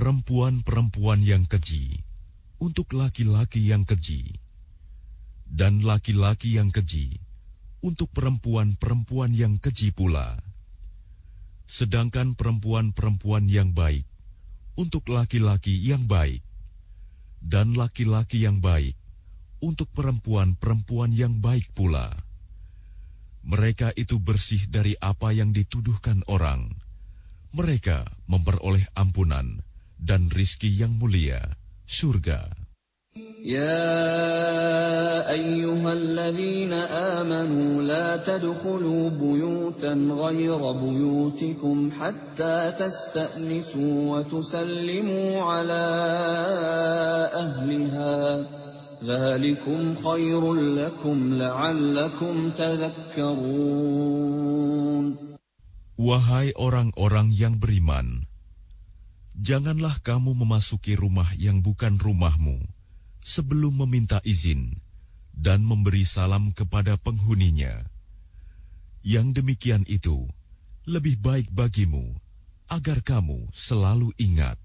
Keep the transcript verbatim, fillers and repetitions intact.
perempuan-perempuan yang keji untuk laki-laki yang keji, dan laki-laki yang keji untuk perempuan-perempuan yang keji pula. Sedangkan perempuan-perempuan yang baik untuk laki-laki yang baik, dan laki-laki yang baik untuk perempuan-perempuan yang baik pula. Mereka itu bersih dari apa yang dituduhkan orang. Mereka memperoleh ampunan dan rizki yang mulia, surga. يا أيها الذين آمنوا لا تدخلوا بيوتا غير بيوتكم حتى تستأنسوا وتسلموا على أهلها ذلكم خير لكم لعلكم تذكرون. Wahai orang-orang yang beriman, janganlah kamu memasuki rumah yang bukan rumahmu sebelum meminta izin dan memberi salam kepada penghuninya. Yang demikian itu lebih baik bagimu, agar kamu selalu ingat.